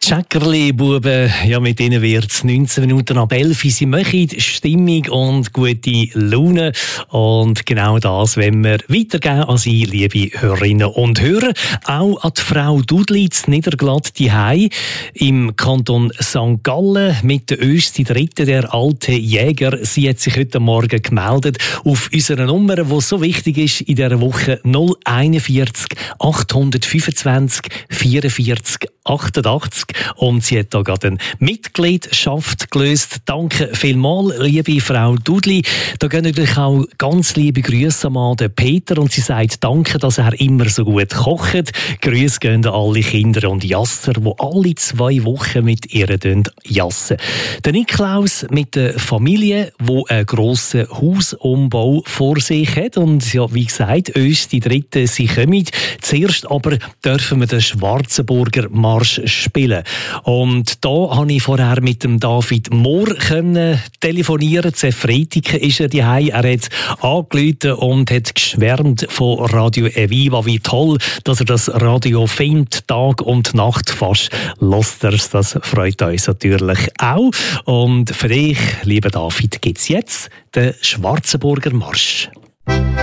Tschäckerli-Buben, ja, mit denen wird es 19 Minuten ab 11 Uhr. Sie machen Stimmung und gute Laune. Und genau das wollen wir weitergeben an Sie, liebe Hörerinnen und Hörer. Auch an die Frau Dudli in Niederglatt daheim im Kanton St. Gallen mit der Östi Dritte, der alte Jäger. Sie hat sich heute Morgen gemeldet auf unserer Nummer, die so wichtig ist in dieser Woche, 041 825 44 88. Und sie hat da gerade eine Mitgliedschaft gelöst. Danke vielmals, liebe Frau Dudli. Da gehen natürlich auch ganz liebe Grüße an den Peter. Und sie sagt danke, dass er immer so gut kocht. Grüße gehen an alle Kinder und Jasser, die alle 2 Wochen mit ihr jassen. Der Niklaus mit der Familie, die einen grossen Hausumbau vor sich hat. Und ja, wie gesagt, Östi Dritte, sie kommen. Zuerst aber dürfen wir den Schwarzenburger Marsch spielen. Und da habe ich vorher mit dem David Mohr telefonieren. Zu Freitag ist er daheim. Er hat angerufen und hat geschwärmt von Radio Eviva. Wie toll, dass er das Radio findet, Tag und Nacht fast. Lasst er's, das freut uns natürlich auch. Und für dich, lieber David, gibt es jetzt den Schwarzenburger Marsch.